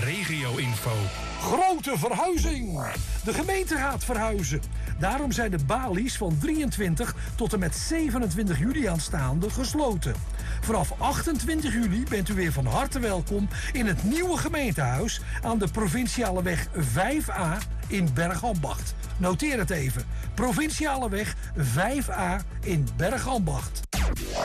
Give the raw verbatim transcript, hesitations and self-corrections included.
regio-info. Grote verhuizing! De gemeente gaat verhuizen. Daarom zijn de balies van drieëntwintig tot en met zevenentwintig juli aanstaande gesloten. Vanaf achtentwintig juli bent u weer van harte welkom in het nieuwe gemeentehuis aan de Provinciale weg vijf A in Bergambacht. Noteer het even. Provinciale weg vijf A in Bergambacht.